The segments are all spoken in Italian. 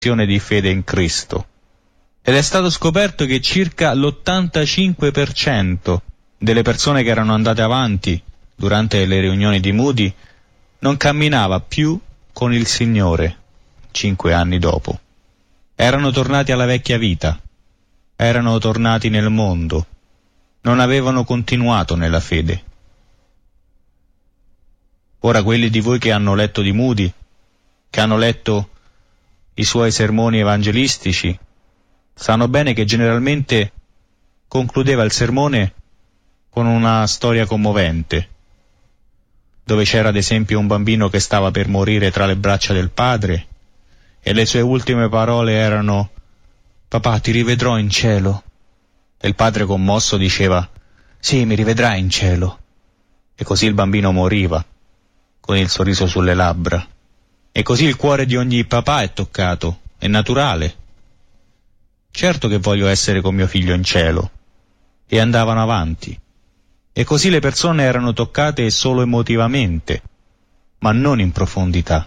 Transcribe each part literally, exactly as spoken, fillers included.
di fede in Cristo. Ed è stato scoperto che circa l'ottantacinque per cento delle persone che erano andate avanti durante le riunioni di Moody non camminava più con il Signore cinque anni dopo. Erano tornati alla vecchia vita, erano tornati nel mondo, non avevano continuato nella fede. Ora quelli di voi che hanno letto di Moody, che hanno letto i suoi sermoni evangelistici, sanno bene che generalmente concludeva il sermone con una storia commovente, dove c'era ad esempio un bambino che stava per morire tra le braccia del padre e le sue ultime parole erano: «Papà, ti rivedrò in cielo». E il padre commosso diceva: «Sì, mi rivedrai in cielo». E così il bambino moriva, con il sorriso sulle labbra. E così il cuore di ogni papà è toccato, è naturale. Certo che voglio essere con mio figlio in cielo. E andavano avanti. E così le persone erano toccate solo emotivamente, ma non in profondità.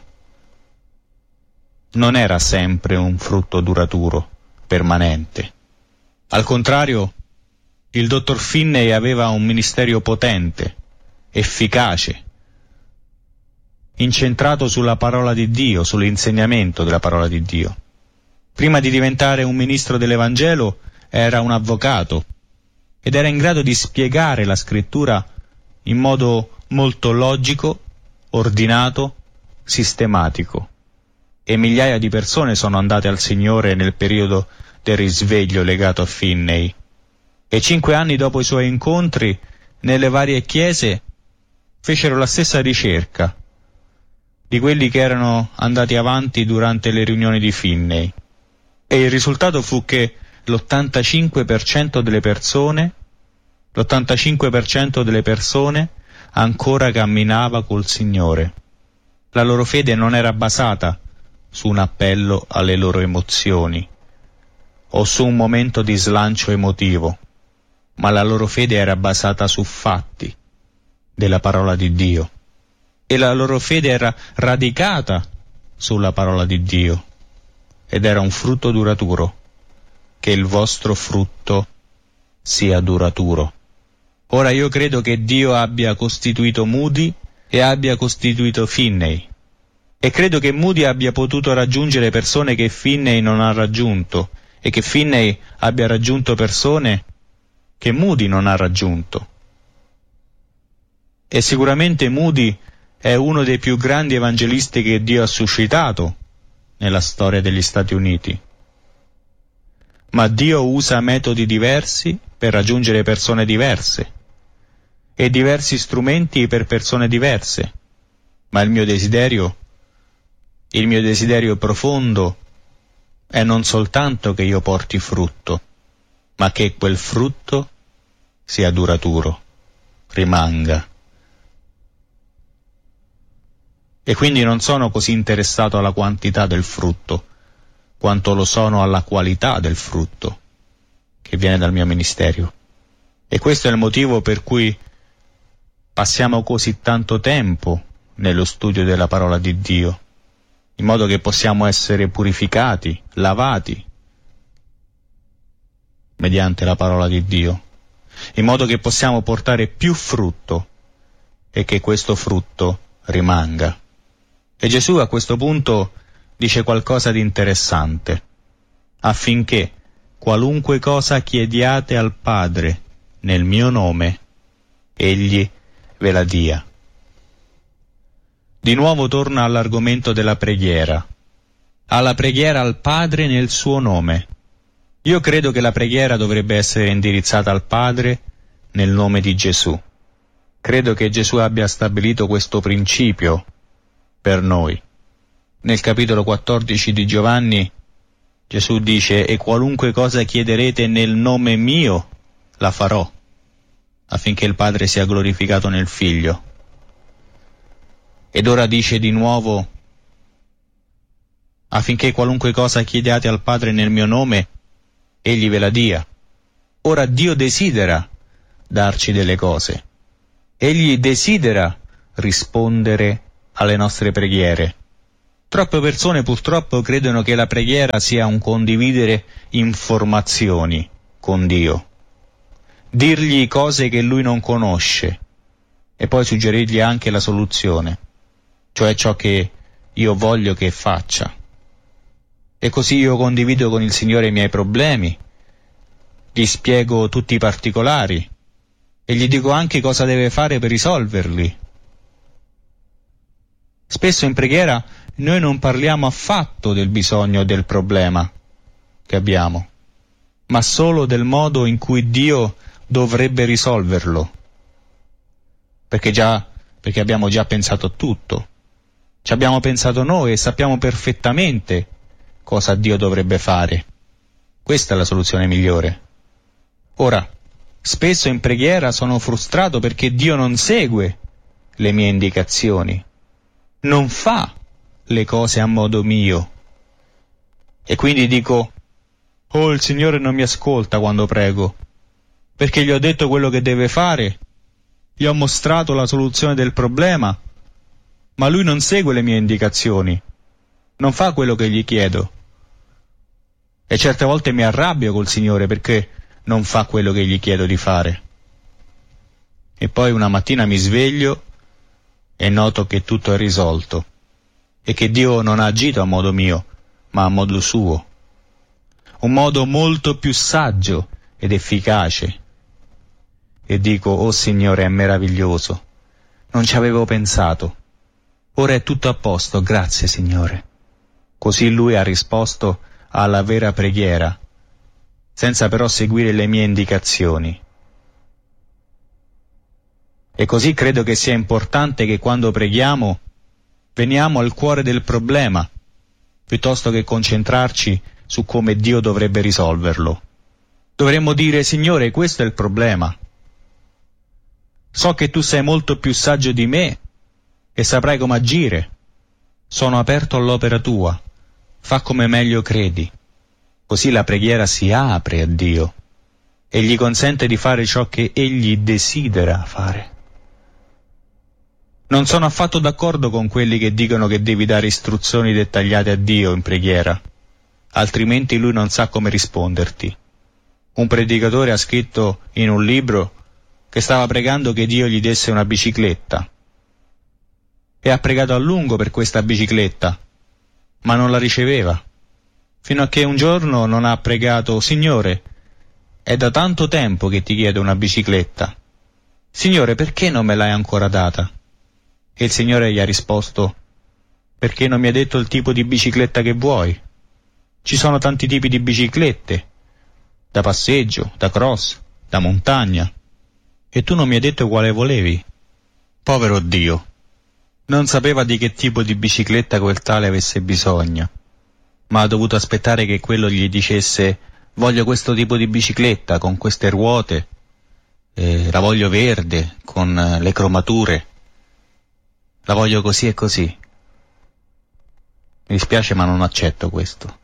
Non era sempre un frutto duraturo, permanente. Al contrario, il dottor Finney aveva un ministero potente, efficace, incentrato sulla parola di Dio, sull'insegnamento della parola di Dio. Prima di diventare un ministro dell'Evangelo era un avvocato ed era in grado di spiegare la scrittura in modo molto logico, ordinato, sistematico. E migliaia di persone sono andate al Signore nel periodo del risveglio legato a Finney. E cinque anni dopo i suoi incontri, nelle varie chiese, fecero la stessa ricerca di quelli che erano andati avanti durante le riunioni di Finney. E il risultato fu che l'ottantacinque per cento delle persone, l'ottantacinque per cento delle persone ancora camminava col Signore. La loro fede non era basata su un appello alle loro emozioni o su un momento di slancio emotivo, ma la loro fede era basata su fatti della parola di Dio. E la loro fede era radicata sulla parola di Dio ed era un frutto duraturo. Che il vostro frutto sia duraturo. Ora io credo che Dio abbia costituito Moody e abbia costituito Finney, e credo che Moody abbia potuto raggiungere persone che Finney non ha raggiunto, e che Finney abbia raggiunto persone che Moody non ha raggiunto. E sicuramente Moody è uno dei più grandi evangelisti che Dio ha suscitato nella storia degli Stati Uniti. Ma Dio usa metodi diversi per raggiungere persone diverse e diversi strumenti per persone diverse. Ma il mio desiderio, il mio desiderio profondo è non soltanto che io porti frutto, ma che quel frutto sia duraturo, rimanga. E quindi non sono così interessato alla quantità del frutto, quanto lo sono alla qualità del frutto che viene dal mio ministero. E questo è il motivo per cui passiamo così tanto tempo nello studio della parola di Dio, in modo che possiamo essere purificati, lavati mediante la parola di Dio, in modo che possiamo portare più frutto e che questo frutto rimanga. E Gesù a questo punto dice qualcosa di interessante: affinché qualunque cosa chiediate al Padre nel mio nome, Egli ve la dia. Di nuovo torna all'argomento della preghiera, alla preghiera al Padre nel suo nome. Io credo che la preghiera dovrebbe essere indirizzata al Padre nel nome di Gesù. Credo che Gesù abbia stabilito questo principio per noi. Nel capitolo quattordici di Giovanni Gesù dice: e qualunque cosa chiederete nel nome mio la farò, affinché il Padre sia glorificato nel Figlio. Ed ora dice di nuovo: affinché qualunque cosa chiediate al Padre nel mio nome, Egli ve la dia. Ora Dio desidera darci delle cose. Egli desidera rispondere alle nostre preghiere. Troppe persone purtroppo credono che la preghiera sia un condividere informazioni con Dio, dirgli cose che Lui non conosce e poi suggerirgli anche la soluzione, cioè ciò che io voglio che faccia. E così io condivido con il Signore i miei problemi, gli spiego tutti i particolari e gli dico anche cosa deve fare per risolverli. Spesso in preghiera noi non parliamo affatto del bisogno o del problema che abbiamo, ma solo del modo in cui Dio dovrebbe risolverlo, perché già perché abbiamo già pensato tutto, ci abbiamo pensato noi e sappiamo perfettamente cosa Dio dovrebbe fare. Questa è la soluzione migliore. Ora, spesso in preghiera sono frustrato perché Dio non segue le mie indicazioni, non fa le cose a modo mio. E quindi dico, oh, il Signore non mi ascolta quando prego, perché gli ho detto quello che deve fare, gli ho mostrato la soluzione del problema, ma Lui non segue le mie indicazioni, non fa quello che gli chiedo. E certe volte mi arrabbio col Signore perché non fa quello che gli chiedo di fare. E poi una mattina mi sveglio e noto che tutto è risolto e che Dio non ha agito a modo mio, ma a modo suo. Un modo molto più saggio ed efficace. E dico, oh Signore, è meraviglioso. Non ci avevo pensato. Ora è tutto a posto, grazie Signore. Così Lui ha risposto alla vera preghiera, senza però seguire le mie indicazioni. E così credo che sia importante che quando preghiamo veniamo al cuore del problema, piuttosto che concentrarci su come Dio dovrebbe risolverlo. Dovremmo dire, Signore, questo è il problema. So che Tu sei molto più saggio di me e saprai come agire. Sono aperto all'opera Tua. Fa come meglio credi. Così la preghiera si apre a Dio e gli consente di fare ciò che Egli desidera fare. Non sono affatto d'accordo con quelli che dicono che devi dare istruzioni dettagliate a Dio in preghiera, altrimenti Lui non sa come risponderti. Un predicatore ha scritto in un libro che stava pregando che Dio gli desse una bicicletta e ha pregato a lungo per questa bicicletta, ma non la riceveva, fino a che un giorno non ha pregato, Signore, è da tanto tempo che ti chiedo una bicicletta. Signore, perché non me l'hai ancora data? E il Signore gli ha risposto, perché non mi hai detto il tipo di bicicletta che vuoi? Ci sono tanti tipi di biciclette, da passeggio, da cross, da montagna, e tu non mi hai detto quale volevi. Povero Dio, non sapeva di che tipo di bicicletta quel tale avesse bisogno, ma ha dovuto aspettare che quello gli dicesse, voglio questo tipo di bicicletta con queste ruote, eh, la voglio verde, con eh, le cromature, la voglio così e così. Mi dispiace ma non accetto questo.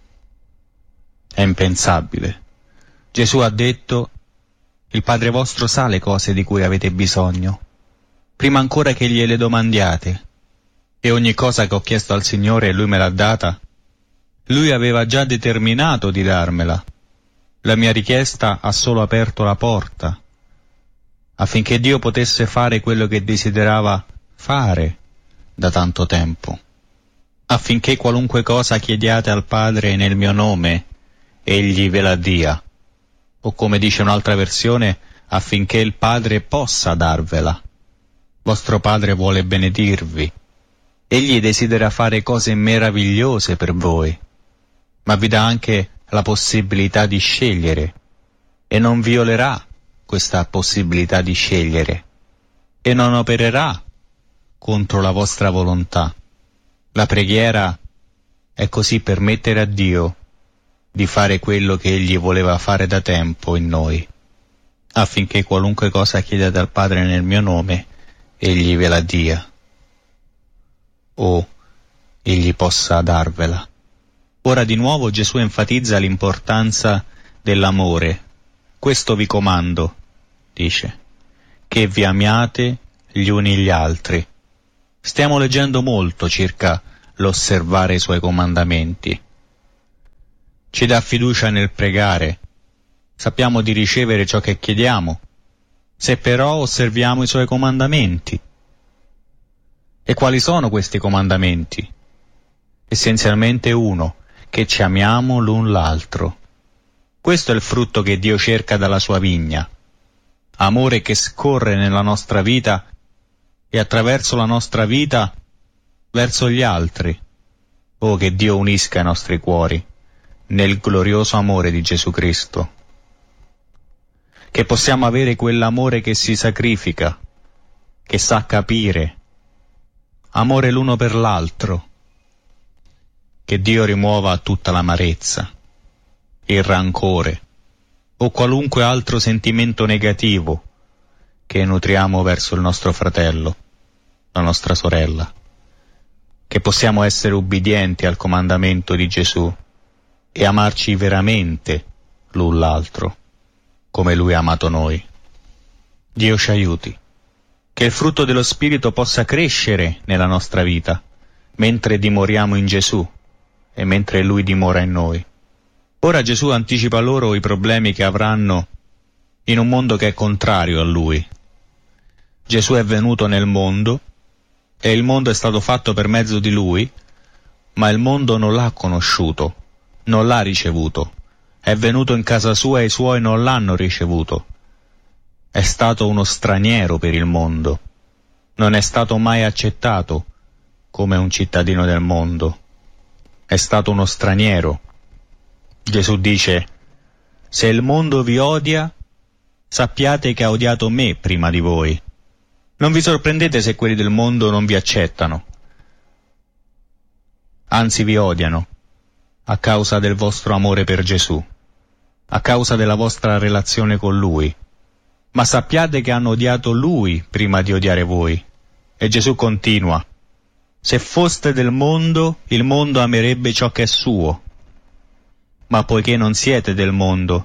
È impensabile. Gesù ha detto, il Padre vostro sa le cose di cui avete bisogno, prima ancora che gliele domandiate, e ogni cosa che ho chiesto al Signore e Lui me l'ha data, Lui aveva già determinato di darmela. La mia richiesta ha solo aperto la porta, affinché Dio potesse fare quello che desiderava fare da tanto tempo, affinché qualunque cosa chiediate al Padre nel mio nome, Egli ve la dia, o come dice un'altra versione, affinché il Padre possa darvela. Vostro Padre vuole benedirvi. Egli desidera fare cose meravigliose per voi, ma vi dà anche la possibilità di scegliere, e non violerà questa possibilità di scegliere, e non opererà contro la vostra volontà. La preghiera è così permettere a Dio di fare quello che Egli voleva fare da tempo in noi, affinché qualunque cosa chiedete al Padre nel mio nome, Egli ve la dia, o Egli possa darvela. Ora di nuovo Gesù enfatizza l'importanza dell'amore. Questo vi comando, dice, che vi amiate gli uni gli altri. Stiamo leggendo molto circa l'osservare i suoi comandamenti. Ci dà fiducia nel pregare, sappiamo di ricevere ciò che chiediamo, se però osserviamo i suoi comandamenti. E quali sono questi comandamenti? Essenzialmente uno, che ci amiamo l'un l'altro. Questo è il frutto che Dio cerca dalla sua vigna. Amore che scorre nella nostra vita e attraverso la nostra vita verso gli altri. Oh, che Dio unisca i nostri cuori nel glorioso amore di Gesù Cristo. Che possiamo avere quell'amore che si sacrifica, che sa capire, amore l'uno per l'altro. Che Dio rimuova tutta l'amarezza, il rancore o qualunque altro sentimento negativo che nutriamo verso il nostro fratello, la nostra sorella. Che possiamo essere ubbidienti al comandamento di Gesù e amarci veramente l'un l'altro, come Lui ha amato noi. Dio ci aiuti, che il frutto dello Spirito possa crescere nella nostra vita, mentre dimoriamo in Gesù e mentre Lui dimora in noi. Ora Gesù anticipa loro i problemi che avranno in un mondo che è contrario a Lui. Gesù è venuto nel mondo e il mondo è stato fatto per mezzo di Lui, ma il mondo non l'ha conosciuto, non l'ha ricevuto. È venuto in casa sua e i suoi non l'hanno ricevuto. È stato uno straniero per il mondo. Non è stato mai accettato come un cittadino del mondo. È stato uno straniero. Gesù dice: se il mondo vi odia, sappiate che ha odiato me prima di voi. Non vi sorprendete se quelli del mondo non vi accettano. Anzi, vi odiano a causa del vostro amore per Gesù, a causa della vostra relazione con Lui. Ma sappiate che hanno odiato Lui prima di odiare voi. E Gesù continua: se foste del mondo, il mondo amerebbe ciò che è suo. Ma poiché non siete del mondo,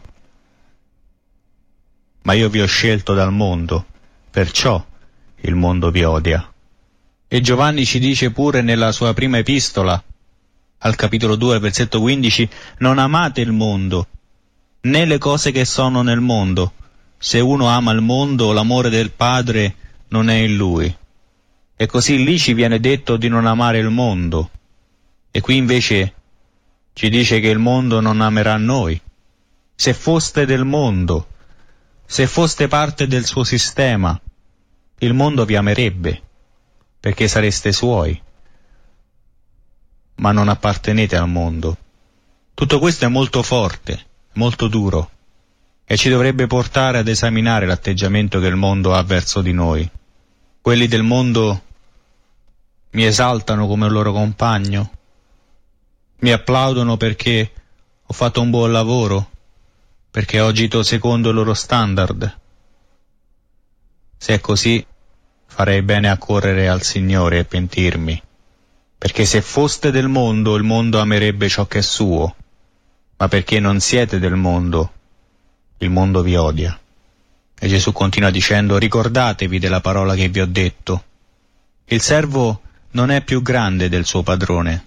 ma io vi ho scelto dal mondo, perciò il mondo vi odia. E Giovanni ci dice pure nella sua prima epistola, al capitolo due, versetto quindici, non amate il mondo, né le cose che sono nel mondo. Se uno ama il mondo, l'amore del Padre non è in lui. E così lì ci viene detto di non amare il mondo. E qui invece ci dice che il mondo non amerà noi. Se foste del mondo, se foste parte del suo sistema, il mondo vi amerebbe, perché sareste suoi. Ma non appartenete al mondo. Tutto questo è molto forte, molto duro, e ci dovrebbe portare ad esaminare l'atteggiamento che il mondo ha verso di noi. Quelli del mondo mi esaltano come un loro compagno, mi applaudono perché ho fatto un buon lavoro, perché ho agito secondo il loro standard. Se è così, farei bene a correre al Signore e pentirmi, perché se foste del mondo, il mondo amerebbe ciò che è suo, ma perché non siete del mondo, il mondo vi odia. E Gesù continua dicendo: ricordatevi della parola che vi ho detto. Il servo non è più grande del suo padrone.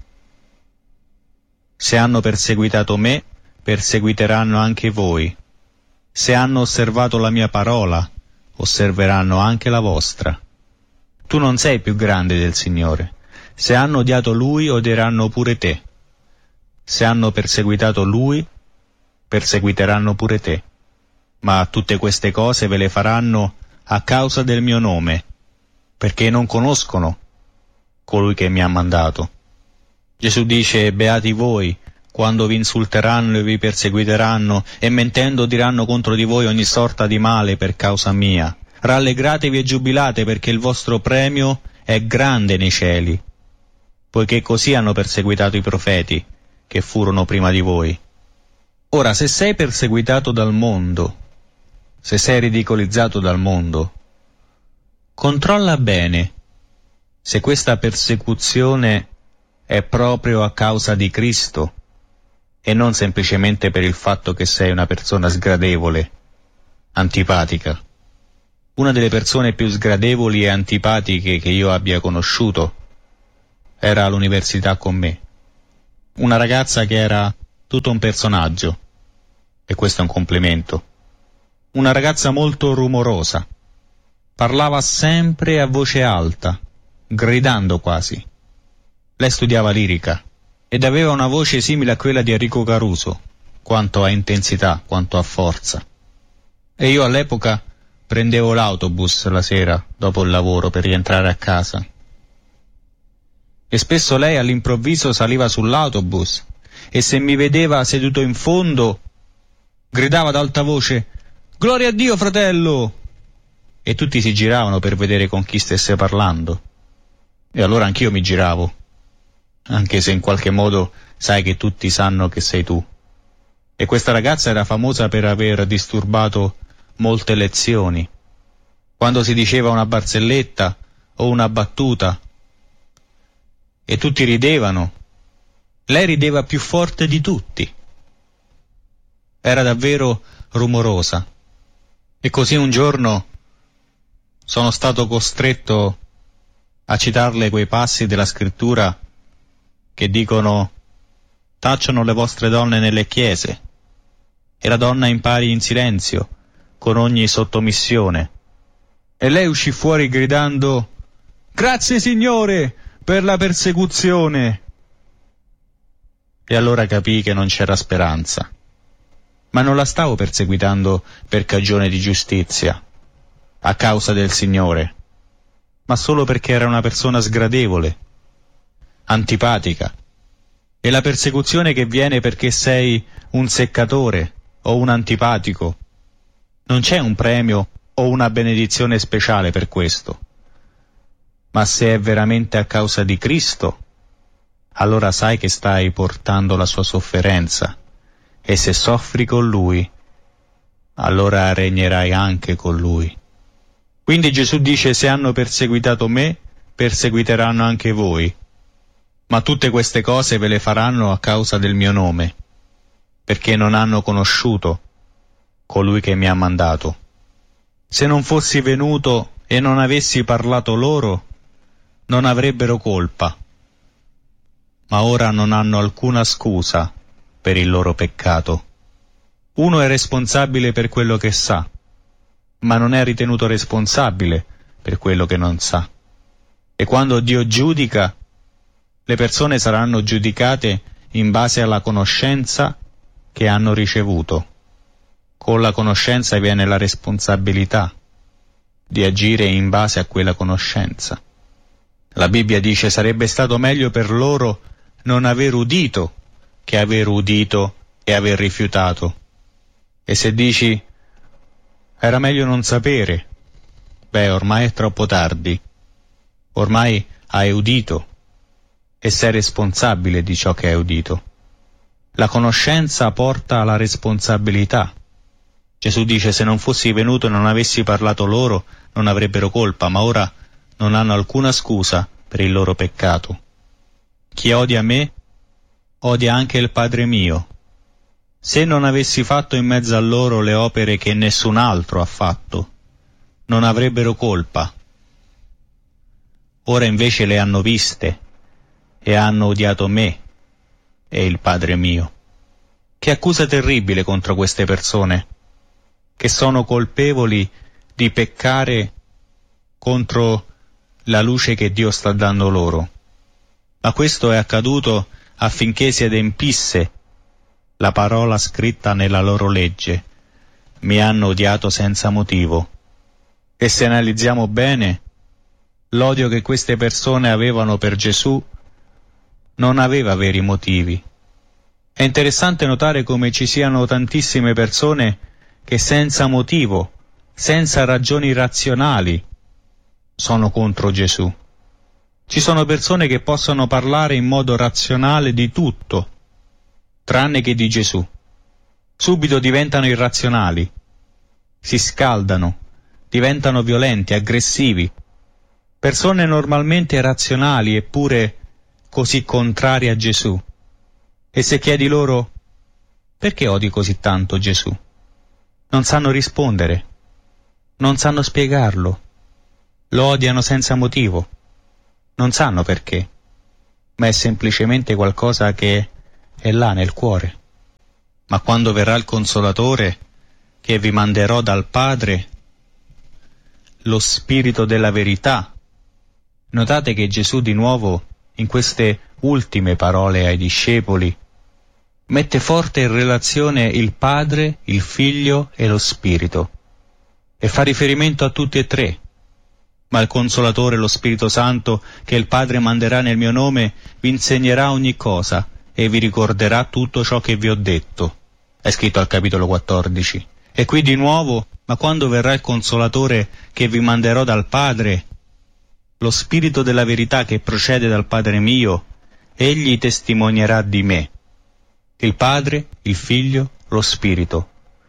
Se hanno perseguitato me, perseguiteranno anche voi. Se hanno osservato la mia parola, osserveranno anche la vostra. Tu non sei più grande del Signore. Se hanno odiato Lui, odieranno pure te. Se hanno perseguitato Lui, perseguiteranno pure te. Ma tutte queste cose ve le faranno a causa del mio nome, perché non conoscono colui che mi ha mandato. Gesù dice: beati voi quando vi insulteranno e vi perseguiteranno e mentendo diranno contro di voi ogni sorta di male per causa mia. Rallegratevi e giubilate, perché il vostro premio è grande nei cieli, poiché così hanno perseguitato i profeti che furono prima di voi. Ora, se sei perseguitato dal mondo, se sei ridicolizzato dal mondo, controlla bene se questa persecuzione è proprio a causa di Cristo e non semplicemente per il fatto che sei una persona sgradevole, antipatica. Una delle persone più sgradevoli e antipatiche che io abbia conosciuto era all'università con me. Una ragazza che era tutto un personaggio, e questo è un complimento. Una ragazza molto rumorosa. Parlava sempre a voce alta, gridando quasi. Lei studiava lirica ed aveva una voce simile a quella di Enrico Caruso, quanto a intensità, quanto a forza. E io all'epoca prendevo l'autobus la sera dopo il lavoro per rientrare a casa. E spesso lei all'improvviso saliva sull'autobus e se mi vedeva seduto in fondo gridava ad alta voce: «Gloria a Dio, fratello!» E tutti si giravano per vedere con chi stesse parlando. E allora anch'io mi giravo, anche se in qualche modo sai che tutti sanno che sei tu. E questa ragazza era famosa per aver disturbato molte lezioni. Quando si diceva una barzelletta o una battuta e tutti ridevano, lei rideva più forte di tutti. Era davvero rumorosa. E così un giorno sono stato costretto a citarle quei passi della scrittura che dicono: «Tacciano le vostre donne nelle chiese, e la donna impari in silenzio, con ogni sottomissione». E lei uscì fuori gridando: «Grazie Signore per la persecuzione!» E allora capii che non c'era speranza. Ma non la stavo perseguitando per cagione di giustizia, a causa del Signore, ma solo perché era una persona sgradevole, antipatica. E la persecuzione che viene perché sei un seccatore o un antipatico, non c'è un premio o una benedizione speciale per questo. Ma se è veramente a causa di Cristo, allora sai che stai portando la sua sofferenza, e se soffri con Lui, allora regnerai anche con Lui. Quindi Gesù dice: se hanno perseguitato me, perseguiteranno anche voi. Ma tutte queste cose ve le faranno a causa del mio nome, perché non hanno conosciuto colui che mi ha mandato. Se non fossi venuto e non avessi parlato loro, non avrebbero colpa, ma ora non hanno alcuna scusa per il loro peccato. Uno è responsabile per quello che sa, ma non è ritenuto responsabile per quello che non sa. E quando Dio giudica, le persone saranno giudicate in base alla conoscenza che hanno ricevuto. Con la conoscenza viene la responsabilità di agire in base a quella conoscenza. La Bibbia dice: sarebbe stato meglio per loro non aver udito che aver udito e aver rifiutato. E se dici: era meglio non sapere, beh, ormai è troppo tardi. Ormai hai udito e sei responsabile di ciò che hai udito. La conoscenza porta alla responsabilità. Gesù dice: se non fossi venuto e non avessi parlato loro, non avrebbero colpa, ma ora non hanno alcuna scusa per il loro peccato. Chi odia me, odia anche il Padre mio. Se non avessi fatto in mezzo a loro le opere che nessun altro ha fatto, non avrebbero colpa. Ora invece le hanno viste e hanno odiato me e il Padre mio. Che accusa terribile contro queste persone, che sono colpevoli di peccare contro la luce che Dio sta dando loro. Ma questo è accaduto affinché si adempisse la parola scritta nella loro legge: mi hanno odiato senza motivo. E se analizziamo bene, l'odio che queste persone avevano per Gesù non aveva veri motivi. È interessante notare come ci siano tantissime persone che senza motivo, senza ragioni razionali, sono contro Gesù. Ci sono persone che possono parlare in modo razionale di tutto, tranne che di Gesù. Subito diventano irrazionali, si scaldano, diventano violenti, aggressivi. Persone normalmente razionali eppure così contrarie a Gesù. E se chiedi loro: perché odi così tanto Gesù? Non sanno rispondere, non sanno spiegarlo, lo odiano senza motivo, non sanno perché. ma è semplicemente qualcosa che è là nel cuore. Ma quando verrà il Consolatore, che vi manderò dal Padre, lo Spirito della verità. Notate che Gesù di nuovo, in queste ultime parole ai discepoli, mette forte in relazione il Padre, il Figlio e lo Spirito, e fa riferimento a tutti e tre. Ma il Consolatore, lo Spirito Santo, che il Padre manderà nel mio nome, vi insegnerà ogni cosa e vi ricorderà tutto ciò che vi ho detto. È scritto al capitolo quattordici. E qui di nuovo, ma quando verrà il Consolatore che vi manderò dal Padre, lo Spirito della verità che procede dal Padre mio, egli testimonierà di me. Il Padre, il Figlio, lo Spirito.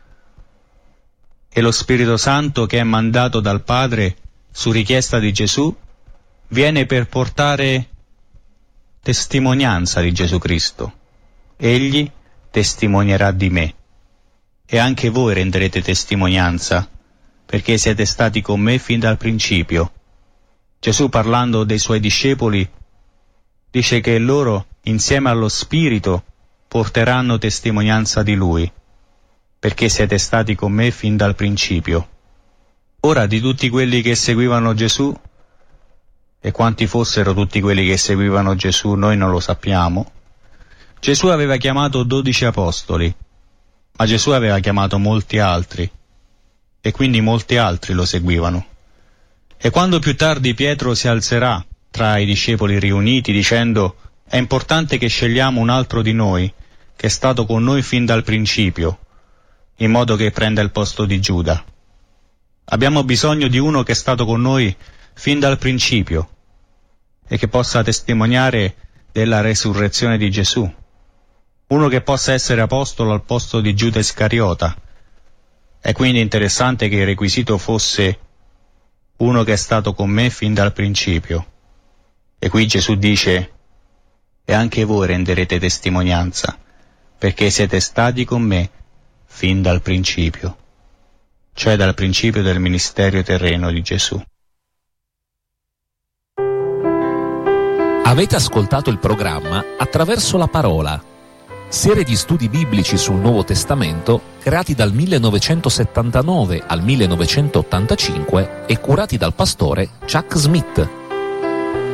E lo Spirito Santo che è mandato dal Padre su richiesta di Gesù, viene per portare testimonianza di Gesù Cristo. Egli testimonierà di me. E anche voi renderete testimonianza, perché siete stati con me fin dal principio. Gesù, parlando dei suoi discepoli, dice che loro, insieme allo Spirito, porteranno testimonianza di Lui, perché siete stati con me fin dal principio. Ora, di tutti quelli che seguivano Gesù, e quanti fossero tutti quelli che seguivano Gesù noi non lo sappiamo, Gesù aveva chiamato dodici apostoli, ma Gesù aveva chiamato molti altri, e quindi molti altri lo seguivano. E quando più tardi Pietro si alzerà tra i discepoli riuniti dicendo: è importante che scegliamo un altro di noi, che è stato con noi fin dal principio, in modo che prenda il posto di Giuda. Abbiamo bisogno di uno che è stato con noi fin dal principio e che possa testimoniare della resurrezione di Gesù. Uno che possa essere apostolo al posto di Giuda Iscariota. È quindi interessante che il requisito fosse uno che è stato con me fin dal principio. E qui Gesù dice: e anche voi renderete testimonianza, perché siete stati con me fin dal principio, cioè dal principio del ministero terreno di Gesù. Avete ascoltato il programma Attraverso la Parola, serie di studi biblici sul Nuovo Testamento creati dal millenovecentosettantanove al millenovecentottantacinque e curati dal pastore Chuck Smith.